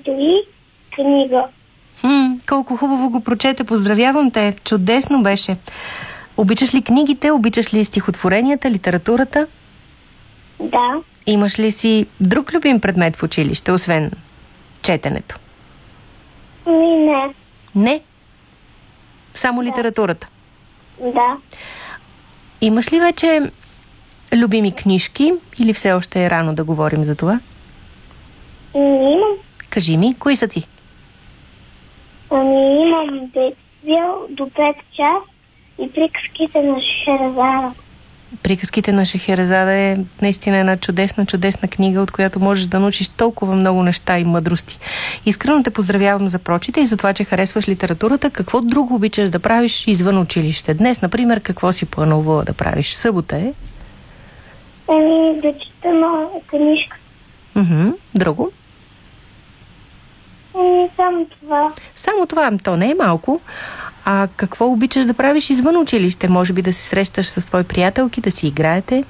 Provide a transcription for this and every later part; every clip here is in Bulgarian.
предстои книга. Колко хубаво го прочете. Поздравявам те. Чудесно беше. Обичаш ли книгите? Обичаш ли стихотворенията, литературата? Да. Имаш ли си друг любим предмет в училище, освен четенето? Не. Не? Само литературата? Да. Имаш ли вече любими книжки или все още е рано да говорим за това? Имам. Кажи ми, кои са ти? Имам Детвил до 5 час и приказките на Шехерезада. Приказките на Шехерезада е наистина една чудесна книга, от която можеш да научиш толкова много неща и мъдрости. Искрено те поздравявам за прочита и за това, че харесваш литературата. Какво друго обичаш да правиш извън училище? Днес, например, какво си планувала да правиш? Събота е? Да чета на книжка. Друго? Само това. Само това, то не е малко. А какво обичаш да правиш извън училище? Може би да се срещаш с твои приятелки, да си играете?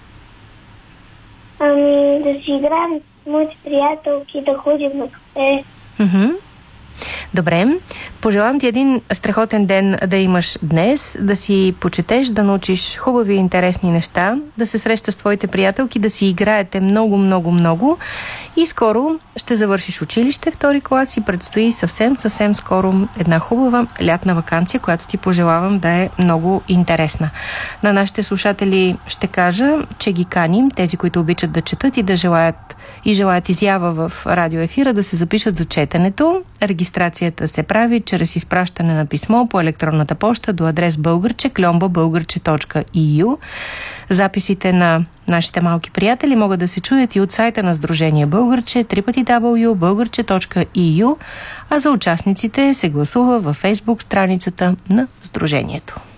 Да си играем с моите приятелки, да ходим на кафе. Добре. Пожелавам ти един страхотен ден да имаш днес, да си почетеш, да научиш хубави и интересни неща, да се срещаш с твоите приятелки, да си играете много и скоро ще завършиш училище, 2 клас и предстои съвсем скоро една хубава лятна ваканция, която ти пожелавам да е много интересна. На нашите слушатели ще кажа, че ги каним, тези, които обичат да четат и да желаят изява в радиоефира, да се запишат за четенето. Регистрацията се прави чрез изпращане на писмо по електронната поща до адрес bulgarche@bulgarche.eu. Записите на нашите малки приятели могат да се чуят и от сайта на Сдружение Българче www.bulgarche.eu, а за участниците се гласува във Фейсбук страницата на Сдружението.